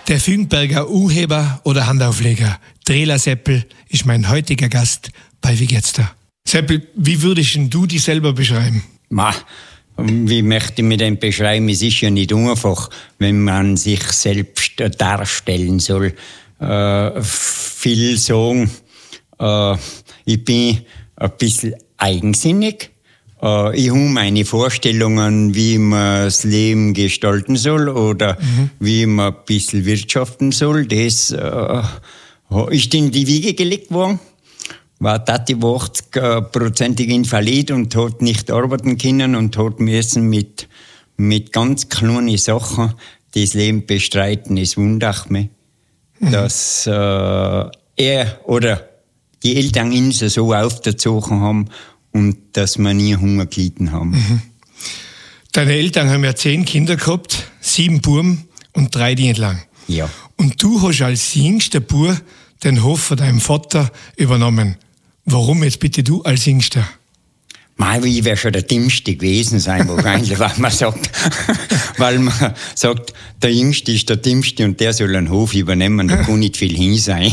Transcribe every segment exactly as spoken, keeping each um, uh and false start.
Der Fügenberger Urheber oder Handaufleger Drela Seppel ist mein heutiger Gast bei Wie geht's da? Seppel, wie würdest du dich selber beschreiben? Ma, wie möchte ich mir denn beschreiben? Es ist ja nicht einfach, wenn man sich selbst darstellen soll. Äh, viel sagen, äh, ich bin ein bisschen eigensinnig. Äh, ich habe meine Vorstellungen, wie man das Leben gestalten soll oder mhm. wie man ein bisschen wirtschaften soll. Das äh, ist in die Wiege gelegt worden. War Tati achtzig-prozentig invalid und hat nicht arbeiten können und hat müssen mit, mit ganz kleinen Sachen das Leben bestreiten. Es wundert mich, mhm. dass äh, er oder die Eltern ihn so aufgezogen haben und dass wir nie Hunger gelitten haben. Mhm. Deine Eltern haben ja zehn Kinder gehabt, sieben Buben und drei die entlang. Ja. Und du hast als jüngster Bub den Hof von deinem Vater übernommen. Warum jetzt bitte du als Jüngster? Mal, ich wäre schon der Dümmste gewesen sein, wahrscheinlich, weil man sagt, weil man sagt, der Jüngste ist der Dümmste und der soll einen Hof übernehmen, da kann nicht viel hin sein.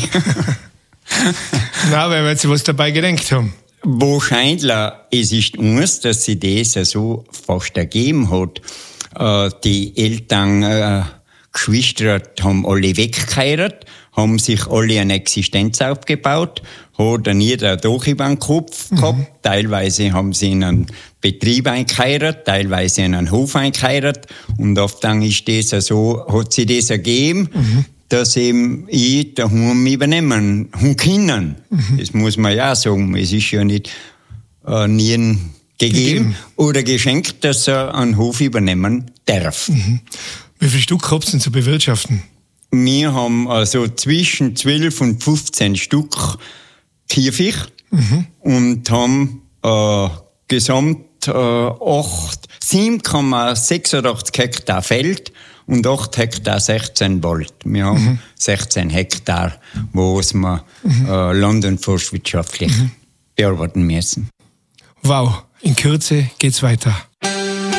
Nein, weil wir jetzt was dabei gedacht haben. Wahrscheinlich, es ist uns, dass sie das so fast ergeben hat. Die Eltern, äh, Geschwister haben alle weggeheiratet, haben sich alle eine Existenz aufgebaut, hat dann jeder ein Dach über den Kopf gehabt. Mhm. Teilweise haben sie in einen Betrieb eingeheiratet, teilweise in einen Hof eingeheiratet. Und oft dann ist das so, hat sie das ergeben, mhm. dass eben ich daheim übernehmen haben können. Mhm. Das muss man ja auch sagen. Es ist ja nicht äh, nie gegeben, gegeben oder geschenkt, dass er einen Hof übernehmen darf. Mhm. Wie viel Stück habt ihr denn zu bewirtschaften? Wir haben also zwischen zwölf und fünfzehn Stück Käfig mhm. und haben äh, gesamt äh, sieben Komma sechsundachtzig Hektar Feld und acht Hektar sechzehn Wald. Wir haben mhm. sechzehn Hektar, wo wir mhm. äh, land- und forstwirtschaftlich mhm. bearbeiten müssen. Wow, in Kürze geht's weiter.